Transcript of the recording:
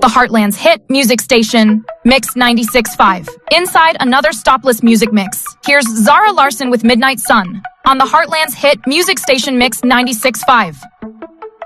the Heartland's hit music station, Mix 96.5. Inside another stopless music mix, here's Zara Larsson with Midnight Sun on the Heartland's hit music station, Mix 96.5.